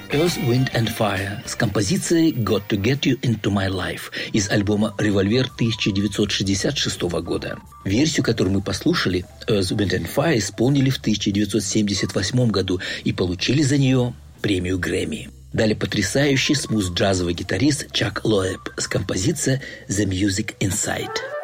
Earth, Wind and Fire с композицией «Got to Get You Into My Life» из альбома «Револьвер» 1966 года. Версию, которую мы послушали, Earth, Wind and Fire исполнили в 1978 году и получили за нее премию Грэмми. Далее потрясающий смуз-джазовый гитарист Чак Лоэб с композицией «The Music Inside».